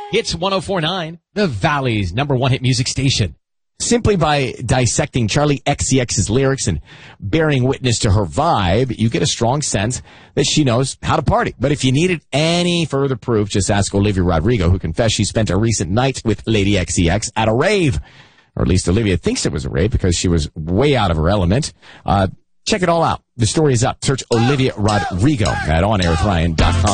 Hits 104.9, the Valley's #1 hit music station. Simply by dissecting Charlie XCX's lyrics and bearing witness to her vibe, you get a strong sense that she knows how to party. But if you needed any further proof, just ask Olivia Rodrigo, who confessed she spent a recent night with Lady XCX at a rave. Or at least Olivia thinks it was a rave because she was way out of her element. Check it all out. The story is up. Search Olivia Rodrigo at OnAirWithRyan.com.